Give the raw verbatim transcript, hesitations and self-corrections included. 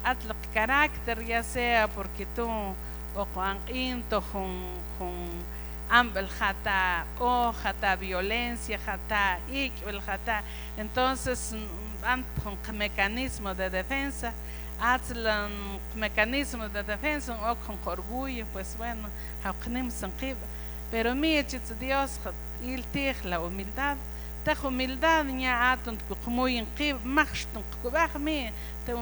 atlo carácter, ya sea porque tú o con into con ambel jata o jata violencia jata ik el jata, entonces con mecanismo de defensa hazlan mecanismo de defensa o con orgullo, pues bueno hauqnim sanqib, pero mi echitz Dios il tij la humildad te humildad ña atun muy inqib maxtun kubaj mi te